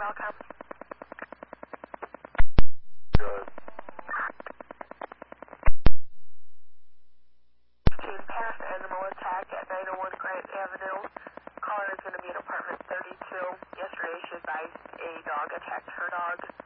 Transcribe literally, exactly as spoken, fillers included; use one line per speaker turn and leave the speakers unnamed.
Welcome.
Good.
Team Pass Animal Attack at nine oh one Grant Avenue. Caller is going to be in apartment thirty-two. Yesterday she advised a dog attacked her dog.